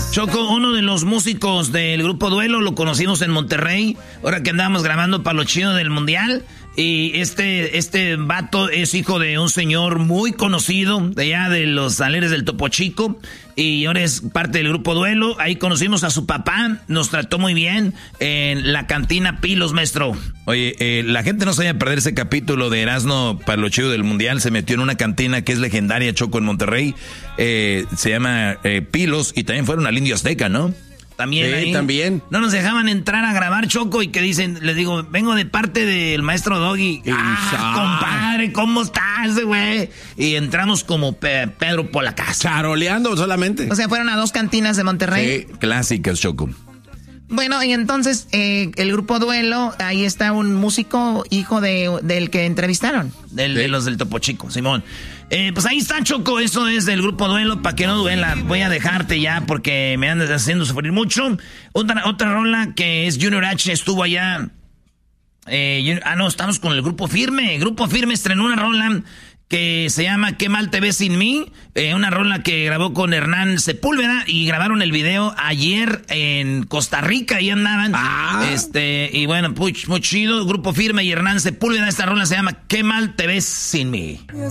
Choco, uno de los músicos del grupo Duelo, lo conocimos en Monterrey, ahora que andábamos grabando para los chinos del Mundial. Y este vato es hijo de un señor muy conocido de allá de los Saleres del Topo Chico. Y ahora es parte del grupo Duelo. Ahí conocimos a su papá, nos trató muy bien en la cantina Pilos, maestro. Oye, la gente no se vaya a perder ese capítulo de Erasmo para lo chido del Mundial. Se metió en una cantina que es legendaria, Choco, en Monterrey. Se llama Pilos y también fueron al Indio Azteca, ¿no? También sí, ahí. También. No nos dejaban entrar a grabar, Choco, y que dicen, les digo, vengo de parte del maestro Doggy. Compadre, ¿cómo estás, güey? Y entramos como Pedro por la casa. Charoleando solamente. O sea, fueron a 2 cantinas de Monterrey. Sí, clásicas, Choco. Bueno, y entonces el grupo Duelo, ahí está un músico hijo del que entrevistaron. De los del Topo Chico, Simón. Pues ahí está, Choco, eso es del grupo Duelo, para que no duela. Voy a dejarte ya porque me andas haciendo sufrir mucho. Otra rola que es Junior H estuvo allá. Estamos con el Grupo Firme. Grupo Firme estrenó una rola que se llama ¿Qué mal te ves sin mí? Una rola que grabó con Hernán Sepúlveda y grabaron el video ayer en Costa Rica, ahí andaban. Y bueno, muy chido, Grupo Firme y Hernán Sepúlveda. Esta rola se llama ¿Qué mal te ves sin mí?